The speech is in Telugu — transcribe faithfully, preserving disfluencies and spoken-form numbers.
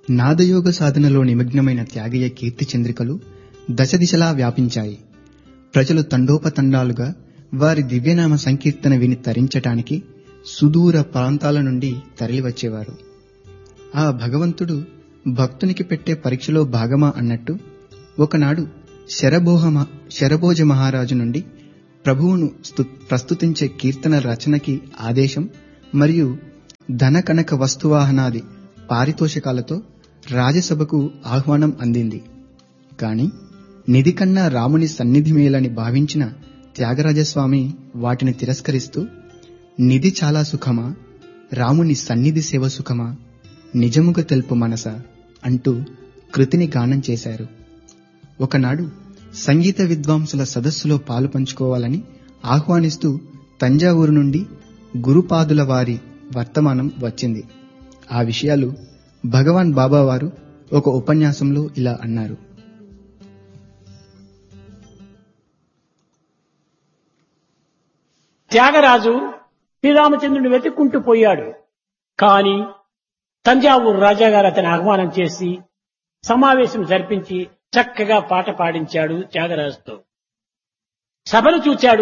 నాదయోగ సాధనలో నిమగ్నమైన త్యాగయ్య కీర్తి చంద్రికలు దశదిశలా వ్యాపించాయి. ప్రజలు తండోపతండాలుగా వారి దివ్యనామ సంకీర్తన విని తరించటానికి సుదూర ప్రాంతాల నుండి తరలివచ్చేవారు. ఆ భగవంతుడు భక్తునికి పెట్టే పరీక్షలో భాగమా అన్నట్టు ఒకనాడు శరభోహ శరభోజ మహారాజు నుండి ప్రభువును ప్రస్తుతించే కీర్తన రచనకి ఆదేశం మరియు ధన కనక వస్తువాహనాది పారితోషికాలతో రాజసభకు ఆహ్వానం అందింది. కాని నిధి కన్నా రాముని సన్నిధి మేలని భావించిన త్యాగరాజస్వామి వాటిని తిరస్కరిస్తూ నిధి చాలా సుఖమా, రాముని సన్నిధి సేవ సుఖమా, నిజముగా తెలుపు మనస అంటూ కృతిని గానం చేశారు. ఒకనాడు సంగీత విద్వాంసుల సదస్సులో పాలు పంచుకోవాలని ఆహ్వానిస్తూ తంజావూరు నుండి గురుపాదుల వారి వర్తమానం వచ్చింది. ఆ విషయాలు భగవాన్ బాబావారు ఒక ఉపన్యాసంలో ఇలా అన్నారు. త్యాగరాజు శ్రీరామచంద్రుని వెతుక్కుంటూ పోయాడు. కాని తంజావూరు రాజాగారు అతని ఆహ్వానం చేసి సమావేశం జరిపించి చక్కగా పాట పాడించాడు త్యాగరాజుతో. సభను చూచాడు.